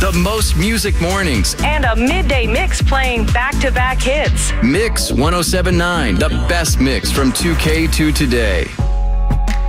the most music mornings, and a midday mix playing back-to-back hits. Mix 1079, the best mix from 2K to today.